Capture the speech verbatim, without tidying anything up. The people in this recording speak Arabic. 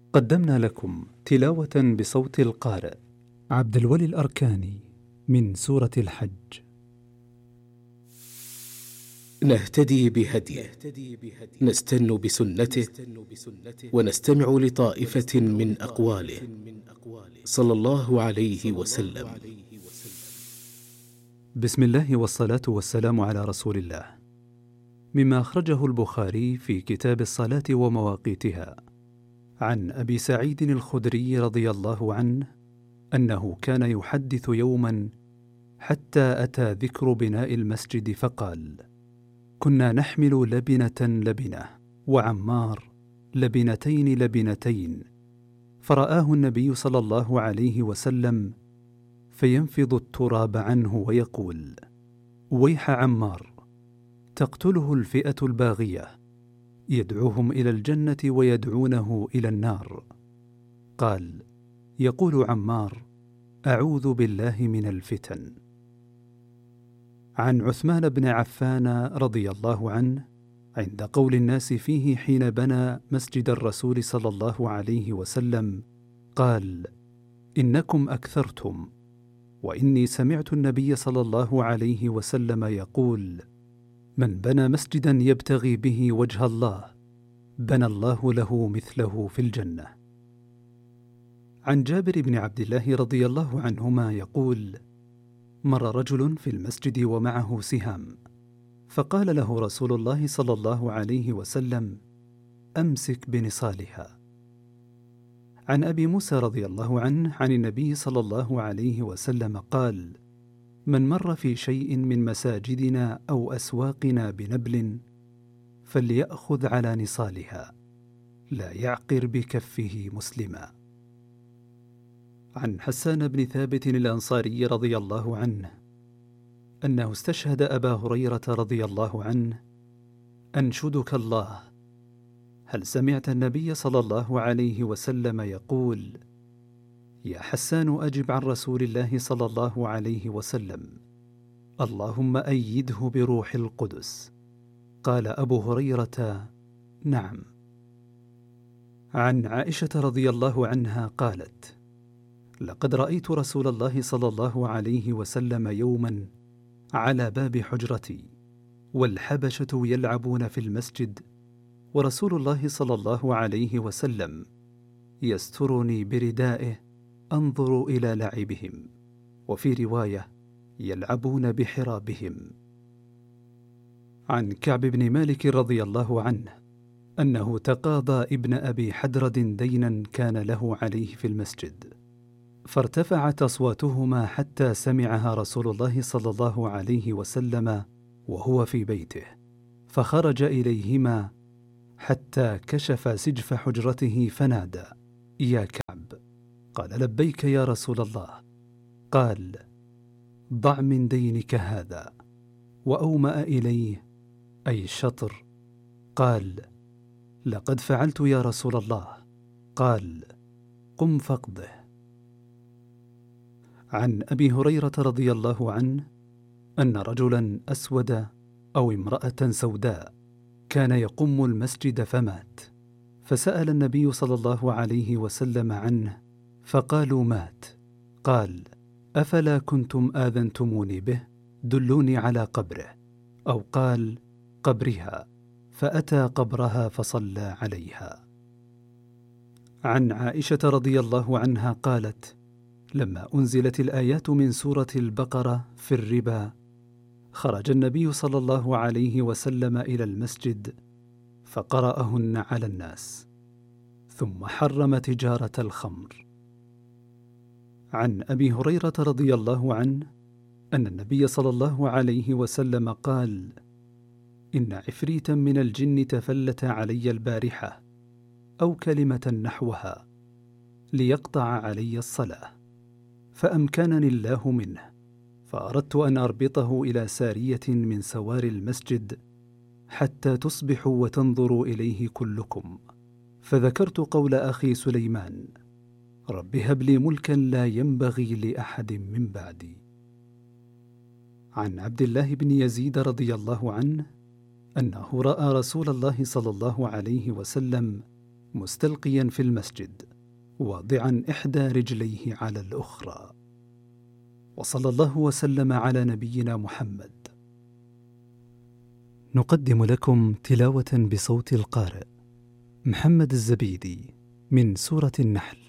قدمنا لكم تلاوة بصوت القارئ عبد الولي الأركاني من سورة الحج. نهتدي بهديه، نستن بسنته، ونستمع لطائفة من أقواله صلى الله عليه وسلم. بسم الله والصلاة والسلام على رسول الله. مما أخرجه البخاري في كتاب الصلاة ومواقيتها عن أبي سعيد الخدري رضي الله عنه أنه كان يحدث يوما حتى أتى ذكر بناء المسجد فقال: كنا نحمل لبنة لبنة وعمار لبنتين لبنتين، فرآه النبي صلى الله عليه وسلم فينفض التراب عنه ويقول: ويح عمار، تقتله الفئة الباغية، يدعوهم إلى الجنة ويدعونه إلى النار. قال: يقول عمار: أعوذ بالله من الفتن. عن عثمان بن عفان رضي الله عنه عند قول الناس فيه حين بنى مسجد الرسول صلى الله عليه وسلم قال: إنكم أكثرتم، وإني سمعت النبي صلى الله عليه وسلم يقول: من بنى مسجدا يبتغي به وجه الله بنى الله له مثله في الجنة. عن جابر بن عبد الله رضي الله عنهما يقول: مر رجل في المسجد ومعه سهام، فقال له رسول الله صلى الله عليه وسلم: أمسك بنصالها. عن أبي موسى رضي الله عنه عن النبي صلى الله عليه وسلم قال: من مر في شيء من مساجدنا أو أسواقنا بنبل فليأخذ على نصالها، لا يعقر بكفه مسلما. عن حسان بن ثابت الأنصاري رضي الله عنه أنه استشهد أبا هريرة رضي الله عنه: أنشدك الله، هل سمعت النبي صلى الله عليه وسلم يقول: يا حسان أجب عن رسول الله صلى الله عليه وسلم، اللهم أيده بروح القدس. قال أبو هريرة: نعم. عن عائشة رضي الله عنها قالت: لقد رأيت رسول الله صلى الله عليه وسلم يوما على باب حجرتي والحبشة يلعبون في المسجد، ورسول الله صلى الله عليه وسلم يسترني بردائه أنظر إلى لعبهم، وفي رواية يلعبون بحرابهم. عن كعب بن مالك رضي الله عنه أنه تقاضى ابن أبي حدرد دينا كان له عليه في المسجد، فارتفعت أصواتهما حتى سمعها رسول الله صلى الله عليه وسلم وهو في بيته، فخرج إليهما حتى كشف سجف حجرته فنادى: يا كعب. قال: لبيك يا رسول الله. قال: ضع من دينك هذا، وأومأ إليه أي الشطر. قال: لقد فعلت يا رسول الله. قال: قم فاقضه. عن أبي هريرة رضي الله عنه أن رجلا أسود أو امرأة سوداء كان يقم المسجد فمات، فسأل النبي صلى الله عليه وسلم عنه فقالوا: مات. قال: أفلا كنتم آذنتموني به؟ دلوني على قبره. أو قال: قبرها، فأتى قبرها فصلى عليها. عن عائشة رضي الله عنها قالت: لما أنزلت الآيات من سورة البقرة في الربا خرج النبي صلى الله عليه وسلم إلى المسجد فقرأهن على الناس، ثم حرم تجارة الخمر. عن أبي هريرة رضي الله عنه أن النبي صلى الله عليه وسلم قال: إن عفريتا من الجن تفلت علي البارحة أو كلمة نحوها ليقطع علي الصلاة، فأمكنني الله منه، فأردت أن أربطه إلى سارية من سوار المسجد حتى تصبحوا وتنظروا إليه كلكم، فذكرت قول أخي سليمان: رب هب لي ملكا لا ينبغي لأحد من بعدي. عن عبد الله بن يزيد رضي الله عنه أنه رأى رسول الله صلى الله عليه وسلم مستلقيا في المسجد واضعا إحدى رجليه على الأخرى. وصلى الله وسلم على نبينا محمد. نقدم لكم تلاوة بصوت القارئ محمد الزبيدي من سورة النحل.